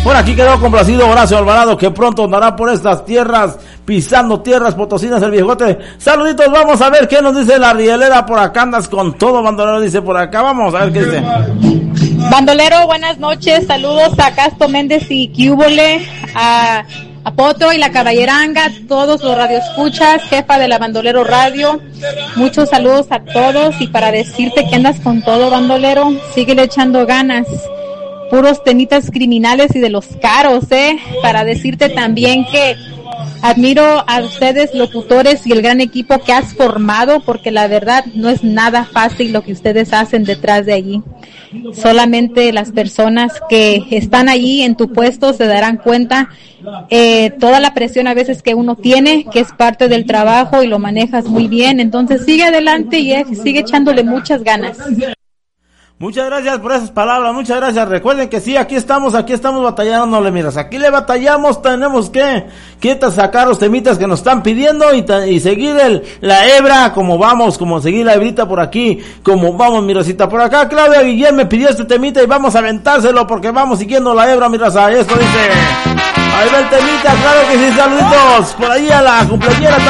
Por aquí quedó complacido Horacio Alvarado, que pronto andará por estas tierras, pisando tierras potosinas el viejote. Saluditos, vamos a ver qué nos dice la rielera. Por acá andas con todo, bandolero, dice por acá. Vamos a ver qué dice. Bandolero, buenas noches, saludos a Casto Méndez y Cúbole, a Potro y la Caballeranga, todos los radioescuchas, jefa de la Bandolero Radio, muchos saludos a todos, y para decirte que andas con todo, bandolero, síguele echando ganas, puros temitas criminales y de los caros, para decirte también que admiro a ustedes locutores y el gran equipo que has formado, porque la verdad no es nada fácil lo que ustedes hacen detrás de allí. Solamente las personas que están allí en tu puesto se darán cuenta toda la presión a veces que uno tiene, que es parte del trabajo y lo manejas muy bien. Entonces sigue adelante y sigue echándole muchas ganas. Muchas gracias por esas palabras, muchas gracias. Recuerden que sí, aquí estamos batallando, no le miras, aquí le batallamos, tenemos que sacar los temitas que nos están pidiendo y seguir la hebra, como vamos, como seguir la hebrita por aquí, como vamos, mi racita. Por acá Claudia Guillén me pidió este temita y vamos a aventárselo porque vamos siguiendo la hebra, mi raza. Esto dice, ahí va el temita, claro que sí, saluditos, por ahí a la cumpleañera.